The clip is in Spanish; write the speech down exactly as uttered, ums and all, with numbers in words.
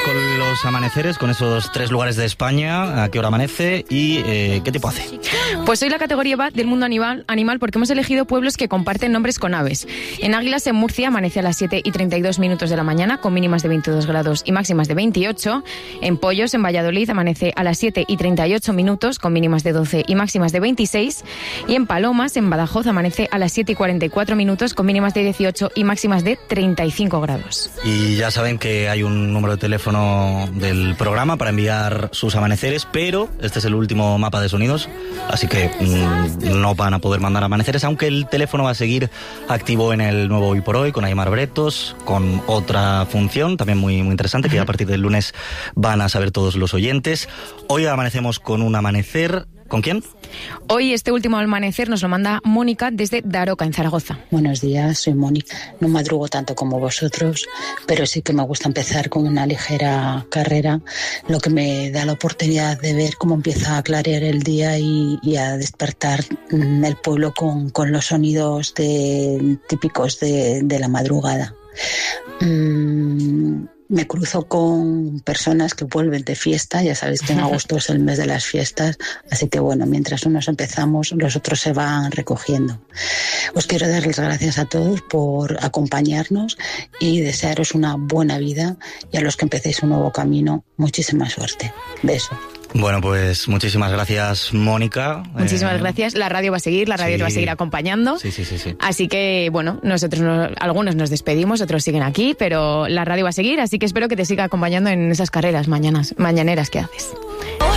con los amaneceres, con esos tres lugares de España. ¿A qué hora amanece y eh, qué tiempo hace? Pues soy la categoría B A del mundo animal, animal porque hemos elegido pueblos que comparten nombres con aves. En Águilas, en Murcia, amanece a las siete y treinta y dos minutos de la mañana, con mínimas de veintidós grados y máximas de veintiocho. En Pollos, en Valladolid, amanece a las siete y treinta y ocho minutos, con mínimas de doce y máximas de veintiséis. Y en Palomas, en Badajoz, amanece a las siete y cuarenta y cuatro minutos, con mínimas de dieciocho y máximas de treinta y cinco grados. Y ya saben que hay un número de teléfono del programa para enviar sus amaneceres, pero este es el último mapa de sonidos, así que mmm, no van a poder mandar amaneceres, aunque el teléfono va a seguir activo en el nuevo Hoy por Hoy, con Aimar Bretos, con otra función también muy, muy interesante, que a partir del lunes van a saber todos los oyentes. Hoy amanecemos con un amanecer. ¿Con quién? Hoy este último amanecer nos lo manda Mónica desde Daroca, en Zaragoza. Buenos días, soy Mónica. No madrugo tanto como vosotros, pero sí que me gusta empezar con una ligera carrera, lo que me da la oportunidad de ver cómo empieza a clarear el día y, y a despertar el pueblo con, con los sonidos de, típicos de, de la madrugada. Mm, Me cruzo con personas que vuelven de fiesta, ya sabéis que en agosto es el mes de las fiestas, así que bueno, mientras unos empezamos, los otros se van recogiendo. Os quiero dar las gracias a todos por acompañarnos y desearos una buena vida, y a los que empecéis un nuevo camino, muchísima suerte. Besos. Bueno, pues muchísimas gracias, Mónica. Muchísimas eh... gracias. La radio va a seguir, la radio sí. te va a seguir acompañando. Sí, sí, sí, sí. Así que, bueno, nosotros no, algunos nos despedimos, otros siguen aquí, pero la radio va a seguir, así que espero que te siga acompañando en esas carreras mañanas, mañaneras que haces.